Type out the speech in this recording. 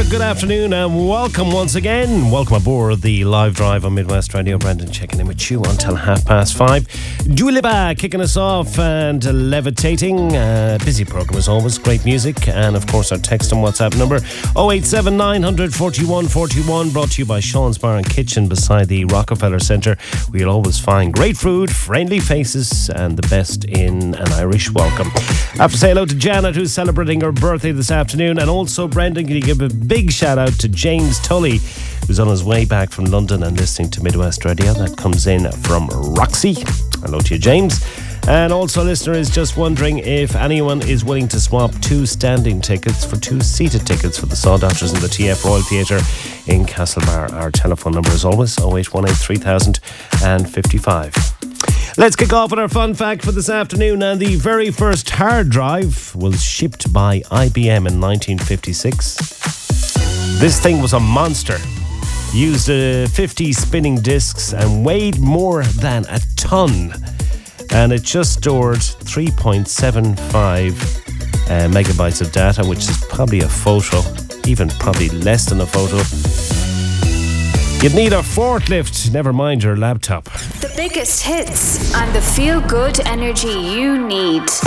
there, good afternoon and welcome once again. Welcome aboard the live drive on Midwest Radio. Brendan checking in with you until 5:30. Dua Lipa kicking us off and levitating. Busy programme as always, great music, and of course our text and WhatsApp number 087 900 41 41, brought to you by Sean's Bar and Kitchen beside the Rockefeller Centre. We'll always find great food, friendly faces and the best in an Irish welcome. I have to say hello to Janet, who's celebrating her birthday this afternoon, and also Brendan, can you give a big shout out to James Tully, who's on his way back from London and listening to Midwest Radio. That comes in from Roxy. Hello to you, James. And also, a listener is just wondering if anyone is willing to swap 2 standing tickets for 2 seated tickets for the Saw Doctors in the TF Royal Theatre in Castlebar. Our telephone number is always 0818 3000 and 55. Let's kick off with our fun fact for this afternoon. And the very first hard drive was shipped by IBM in 1956. This thing was a monster. Used 50 spinning discs and weighed more than a ton. And it just stored 3.75 megabytes of data, which is probably a photo, even probably less than a photo. You'd need a forklift, never mind your laptop. The biggest hits and the feel-good energy you need.